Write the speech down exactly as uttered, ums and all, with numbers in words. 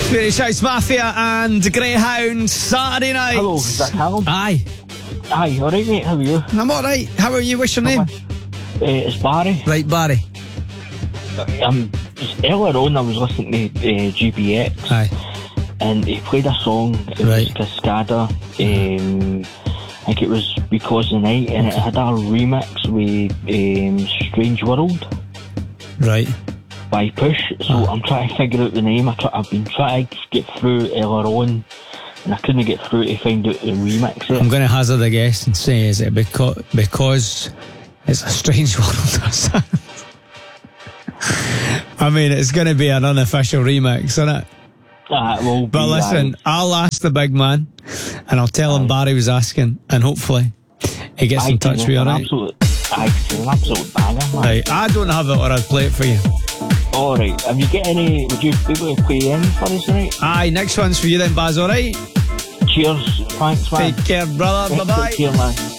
Swedish House Mafia and Greyhound Saturday night. Hello, is that Callum? Aye. Aye, alright mate, how are you? I'm alright. How are you? What's your name? Uh, it's Barry. Right, Barry. Um, just earlier on I was listening to uh, G B X. Aye. And he played a song, it Right. was Cascada, um, I think it was Because the Night, and it had a remix with um, Strange World Right. by Push, so Ah. I'm trying to figure out the name. I try, I've been trying to get through earlier on, and I couldn't get through to find out the remix of I'm it. going to hazard a guess and say, is it because, because it's a strange world or something? I mean, it's going to be an unofficial remix, isn't it? Ah, well, But listen, I'll ask the big man and I'll tell him Aye. Barry was asking, and hopefully he gets in touch with you, alright? Absolute, aye, it's an absolute banger, man. Right, I don't have it, or I'd play it for you. Alright, have you got any, would you be able to play any for us tonight? Aye, next one's for you then, Baz, alright? Cheers, thanks man. Take care, brother, bye bye. Take care, man.